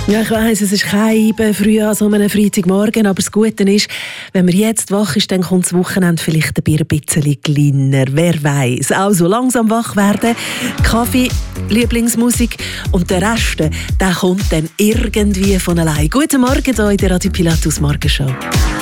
Ja, ich weiss, es ist kein früh an so einem Freitagmorgen, aber das Gute ist, wenn man jetzt wach ist, dann kommt das Wochenende vielleicht ein bisschen kleiner. Wer weiss. Also langsam wach werden, Kaffee, Lieblingsmusik und der Rest, der kommt dann irgendwie von allein. Guten Morgen hier in der Radio Pilatus Morgenshow.